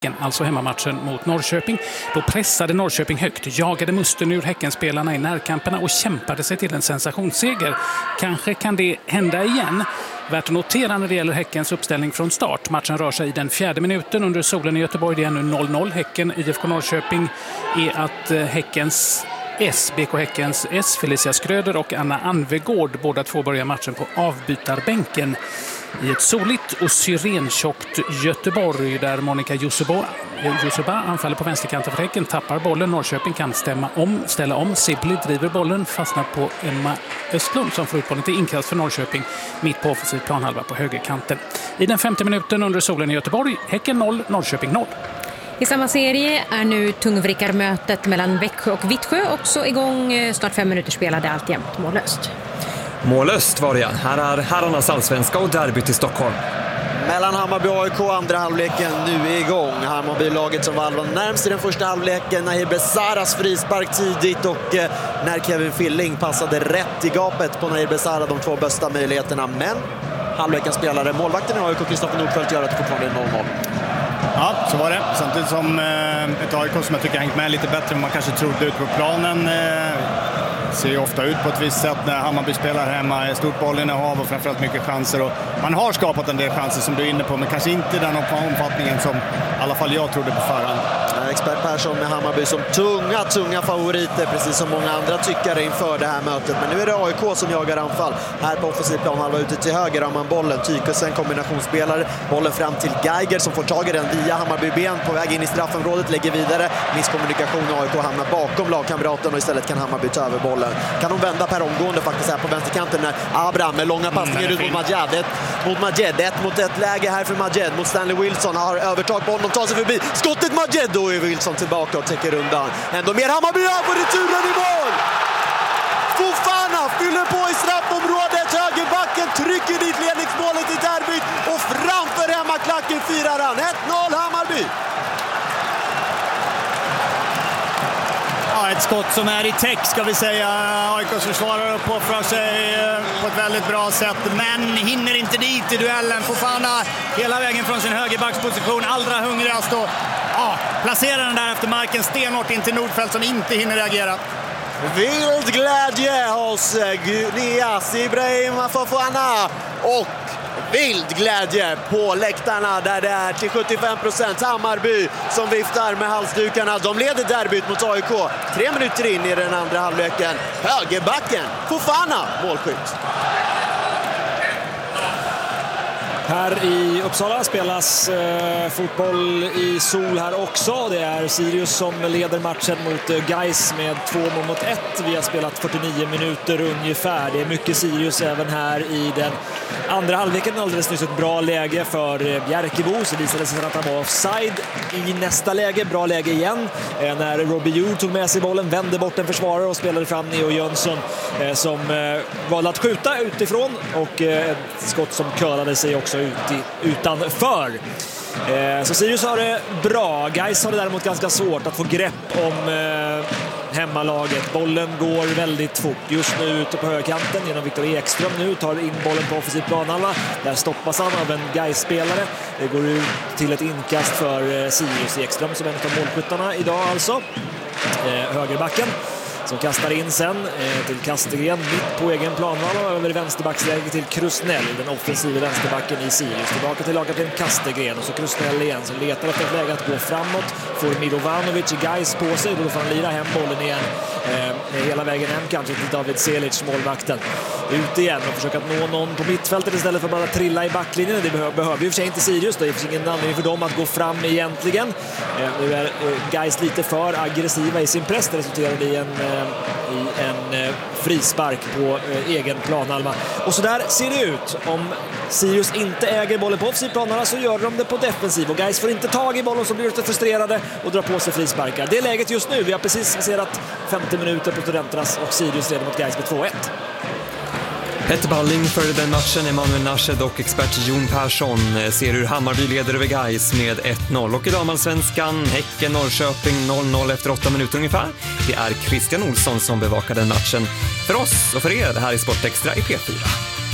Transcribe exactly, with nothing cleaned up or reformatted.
Alltså hemmamatchen mot Norrköping. Då pressade Norrköping högt, jagade musten ur Häckenspelarna i närkamperna och kämpade sig till en sensationsseger. Kanske kan det hända igen. Värt att notera när det gäller Häckens uppställning från start. Matchen rör sig i den fjärde minuten under solen i Göteborg. Det är nu noll noll. Häcken, I F K Norrköping är att Häckens S, B K Häckens S, Felicia Skröder och Anna Anvegård, båda två börjar matchen på avbytarbänken i ett soligt och syrentjockt Göteborg där Monica Juseba, Juseba anfaller på vänsterkanten för Häcken, tappar bollen. Norrköping kan stämma om, ställa om. Sibley driver bollen, fastnar på Emma Östlund som får ut bollen till inkast för Norrköping mitt på offensiv planhalva på högerkanten. I den femte minuten under solen i Göteborg, Häcken noll, Norrköping noll. I samma serie är nu tungvrickarmötet mellan Växjö och Vittsjö också igång. Snart fem minuter spelade alltjämt mållöst. Mållöst var det, här är herrarnas allsvenska och derbyt i Stockholm. Mellan Hammarby och A I K, andra halvleken nu är igång. Hammarby-laget som var allra närmst i den första halvleken. Nahir Besaras frispark tidigt och eh, när Kevin Filling passade rätt i gapet på Nahir Besara, de två bästa möjligheterna. Men halvlekens spelare, målvakten i A I K, Kristoffer Nordfeldt, gör att det fortfarande är noll noll. Ja, så var det. Samtidigt som eh, ett A I K som jag tycker har hängt med lite bättre än man kanske trodde ut på planen. Eh, ser ju ofta ut på ett visst sätt när Hammarby spelar hemma. Är stort bollinnehav och framförallt mycket chanser. Och man har skapat en del chanser som du är inne på, men kanske inte den omfattningen som i alla fall jag trodde på förhand. Expert Persson med Hammarby som tunga, tunga favoriter, precis som många andra tyckare inför det här mötet. Men nu är det A I K som jagar anfall. Här på offensiv planhalva ute till höger har man bollen. Tykusen, kombinationsspelare. Bollen fram till Geiger som får tag i den via Hammarby-ben på väg in i straffområdet. Lägger vidare. Misskommunikation, A I K hamnar bakom lagkamraten och istället kan Hammarby ta över bollen. Kan de vända per omgående faktiskt här på vänsterkanten när Abraham med långa passningar mm, ut mot Majed. Mot Majed, ett mot ett läge här för Majed mot Stanley Wilson. Har övertag på honom, tar sig förbi. Skottet Majed, då är Wilson tillbaka och täcker undan. Ändå mer Hammarby på returen i mål! Fofana fyller på i straffområdet. Högerbacken trycker dit ledningsmålet i derbyt och framför hemmaklacken firar han. ett noll Hammarby! Ett skott som är i text ska vi säga. A I K:s försvarare uppoffrar sig på ett väldigt bra sätt, men hinner inte dit i duellen. Fofana hela vägen från sin högerbacksposition, allra hungrigast och ja, placerar den där efter marken stenhårt in till Nordfeldt som inte hinner reagera. Vild glädje hos Nias Ibrahim Fofana och vild glädje på läktarna där det är till sjuttiofem procent Hammarby som viftar med halsdukarna. De leder derbyt mot A I K. Tre minuter in i den andra halvleken. Högerbacken, Fofana, målskytt. Här i Uppsala spelas eh, fotboll i sol här också. Det är Sirius som leder matchen mot Gais med två mål mot ett. Vi har spelat fyrtionio minuter ungefär. Det är mycket Sirius även här i den andra halvleken. Alldeles nyss ett bra läge för Bjärkebo. Så visade det sig att han var offside i nästa läge. Bra läge igen. Eh, när Robbie Yu tog med sig bollen, vände bort en försvarare och spelade fram Neo Jönsson eh, som eh, valde att skjuta utifrån. Och eh, ett skott som curlade sig också ut i, utanför. Eh, så Sirius har det bra. Gais har det däremot ganska svårt att få grepp om eh, hemmalaget. Bollen går väldigt fort just nu ute på högerkanten genom Viktor Ekström. Nu tar in bollen på offensiv planhalva. Där stoppas han av en Gais-spelare. Det går ut till ett inkast för eh, Sirius. Ekström som är en av målskyttarna idag alltså. Eh, högerbacken som kastar in sen eh, till Kastegren mitt på egen planval och över vänsterbacksläge till Krusnell, den offensiva vänsterbacken i Sirius. Tillbaka till lagkapten Kastegren och så Krusnell igen som letar efter ett läge att gå framåt. Får Milovanovic i Gais på sig, då får han lira hem bollen igen eh, hela vägen hem kanske till David Selic, målvakten. Ut igen och försöka nå någon på mittfältet istället för att bara trilla i backlinjen. Det behöver, behöver ju för sig inte Sirius, det finns ingen anledning för dem att gå fram egentligen. Eh, nu är eh, Gais lite för aggressiva i sin press. Det resulterar i en i en eh, frispark på eh, egen planhalva. Och så där ser det ut. Om Sirius inte äger bollen på offensiv planhalva så gör de det på defensiv. Och Gais får inte tag i bollen så blir lite frustrerade och drar på sig frisparkar. Det är läget just nu. Vi har precis passerat femtio minuter på Studenternas och Sirius leder mot Gais med två ett. Petter Balling följde den matchen. Emanuel Narshed och expert Jon Persson ser hur Hammarby leder över Gais med ett noll. Och i damallsvenskan Häcken Norrköping noll noll efter åtta minuter ungefär. Det är Christian Olsson som bevakar den matchen för oss och för er här i Sportextra i P fyra.